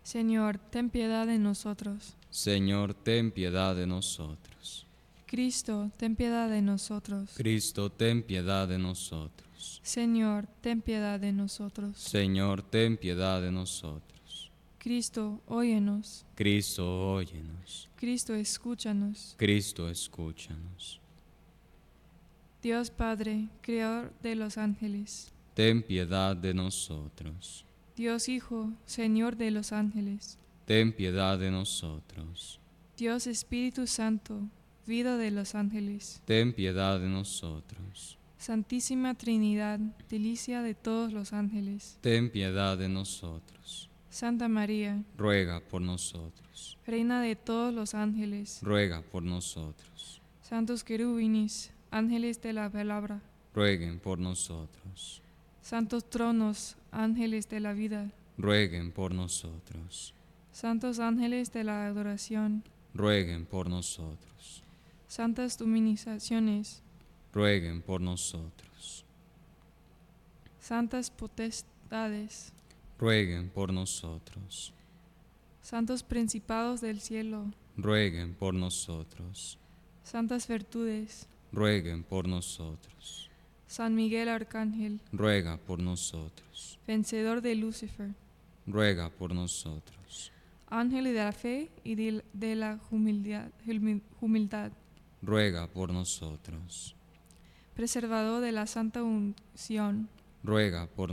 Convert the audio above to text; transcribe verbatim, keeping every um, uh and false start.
Señor, ten piedad de nosotros. Señor, ten piedad de nosotros. Cristo, ten piedad de nosotros. Cristo, ten piedad de nosotros. Señor, ten piedad de nosotros. Señor, ten piedad de nosotros. Cristo, óyenos. Cristo, óyenos. Cristo, escúchanos. Cristo, escúchanos. Dios Padre, Creador de los ángeles. Ten piedad de nosotros. Dios Hijo, Señor de los ángeles. Ten piedad de nosotros. Dios Espíritu Santo, vida de los ángeles. Ten piedad de nosotros. Santísima Trinidad, delicia de todos los ángeles. Ten piedad de nosotros. Santa María, Ruega por nosotros. Reina de todos los ángeles. Ruega por nosotros. Santos querubines, ángeles de la palabra. Rueguen por nosotros. Santos tronos, ángeles de la vida. Rueguen por nosotros. Santos ángeles de la adoración. Rueguen por nosotros. Santas dominizaciones. Rueguen por nosotros. Santas potestades. Rueguen por nosotros. Santos principados del cielo. Rueguen por nosotros. Santas virtudes. Rueguen por nosotros. San Miguel Arcángel, Ruega por nosotros. vencedor de Lucifer. Ruega por nosotros. Ángel de la fe y de, de la humildad, humildad. Ruega por nosotros. Preservador de la santa unción. Ruega por